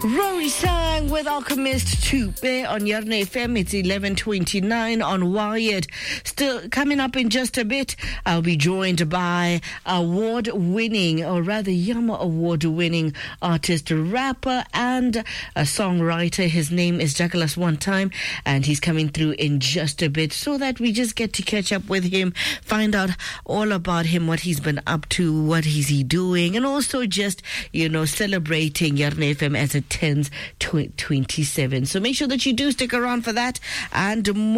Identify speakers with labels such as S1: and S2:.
S1: Rory sang with Alchemist Tupe on Yarna FM. It's 11:29 on Wired. Still coming up in just a bit, I'll be joined by award-winning, or rather Yama award-winning artist, rapper and a songwriter. His name is Jagalas One Time, and he's coming through in just a bit so that we just get to catch up with him, find out all about him, what he's been up to, what is he doing, and also just, celebrating Yarna FM as it turns 27. So make sure that you do stick around for that and more.